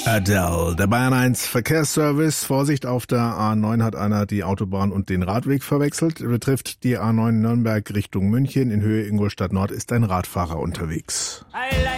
Adele, der Bayern 1 Verkehrsservice. Vorsicht, auf der A9 hat einer die Autobahn und den Radweg verwechselt. Betrifft die A9 Nürnberg Richtung München. In Höhe Ingolstadt Nord ist ein Radfahrer unterwegs.